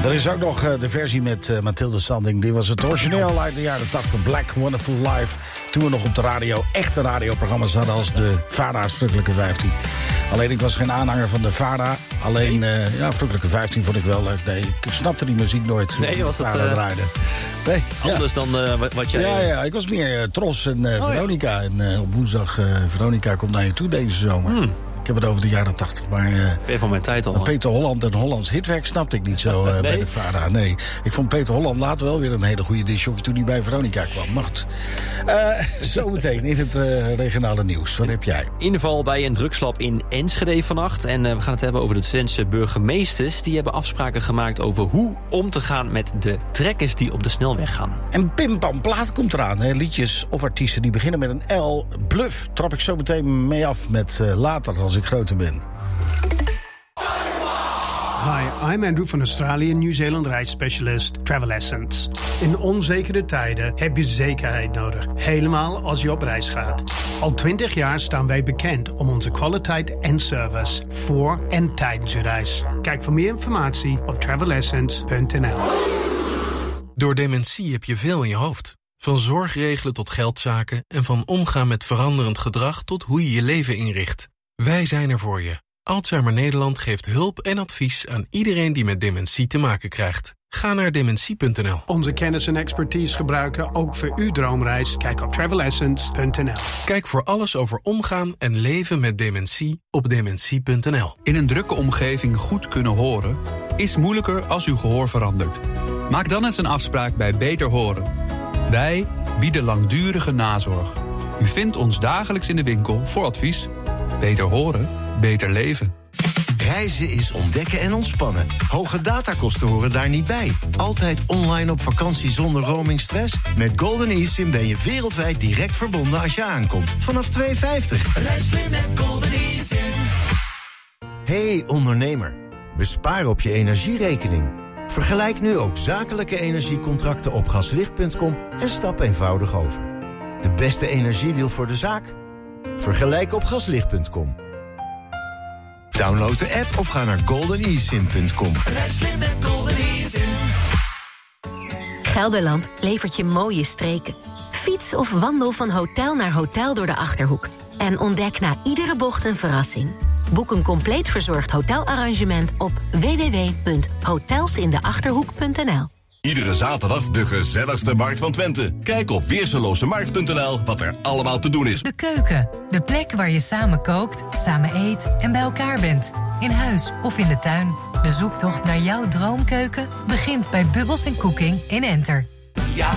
Er is ook nog de versie met Mathilde Sanding. Dit was het origineel uit de jaren 80. Black Wonderful Life. Toen we nog op de radio echte radioprogramma's hadden als de VARA's Verrukkelijke 15. Alleen ik was geen aanhanger van de VARA. Alleen, Verrukkelijke 15 vond ik wel leuk. Nee, ik snapte die muziek nooit. Nee, was het draaide. Nee, anders dan wat jij... Ja, ik was meer Tros en Veronica. En op woensdag, Veronica komt naar je toe deze zomer. Ik heb het over de jaren 80. Maar Weer van mijn tijd al. Peter Holland en Hollands hitwerk snapte ik niet zo nee? bij de VARA. Nee, ik vond Peter Holland later wel weer een hele goede discjockey toen hij bij Veronica kwam. Maar goed. Zometeen in het regionale nieuws. Wat heb jij? Inval bij een drugslab in Enschede vannacht. En we gaan het hebben over de Twentse burgemeesters. Die hebben afspraken gemaakt over hoe om te gaan met de trekkers die op de snelweg gaan. En Pim Pam Plaat komt eraan. Hè? Liedjes of artiesten die beginnen met een L. Bluff trap ik zo meteen mee af met later als ik groter ben. Hi, I'm Andrew van Australië, Nieuw-Zeeland reisspecialist Travel Essence. In onzekere tijden heb je zekerheid nodig, helemaal als je op reis gaat. Al 20 jaar staan wij bekend om onze kwaliteit en service voor en tijdens je reis. Kijk voor meer informatie op travelessence.nl. Door dementie heb je veel in je hoofd. Van zorgregelen tot geldzaken en van omgaan met veranderend gedrag tot hoe je je leven inricht. Wij zijn er voor je. Alzheimer Nederland geeft hulp en advies aan iedereen die met dementie te maken krijgt. Ga naar dementie.nl. Onze kennis en expertise gebruiken ook voor uw droomreis. Kijk op travelessence.nl. Kijk voor alles over omgaan en leven met dementie op dementie.nl. In een drukke omgeving goed kunnen horen is moeilijker als uw gehoor verandert. Maak dan eens een afspraak bij Beter Horen. Wij bieden langdurige nazorg. U vindt ons dagelijks in de winkel voor advies. Beter horen, beter leven. Reizen is ontdekken en ontspannen. Hoge datakosten horen daar niet bij. Altijd online op vakantie zonder roamingstress? Met Golden eSIM ben je wereldwijd direct verbonden als je aankomt. Vanaf €2,50. Reis slim met Golden eSIM. Hey ondernemer, bespaar op je energierekening. Vergelijk nu ook zakelijke energiecontracten op gaslicht.com en stap eenvoudig over. De beste energiedeal voor de zaak? Vergelijk op gaslicht.com. Download de app of ga naar goldenesim.com. Reis slim met Golden eSIM. Gelderland levert je mooie streken. Fiets of wandel van hotel naar hotel door de Achterhoek. En ontdek na iedere bocht een verrassing. Boek een compleet verzorgd hotelarrangement op www.hotelsindachterhoek.nl. Iedere zaterdag de gezelligste markt van Twente. Kijk op weerselozemarkt.nl wat er allemaal te doen is. De Keuken, de plek waar je samen kookt, samen eet en bij elkaar bent. In huis of in de tuin. De zoektocht naar jouw droomkeuken begint bij Bubbles & Cooking in Enter.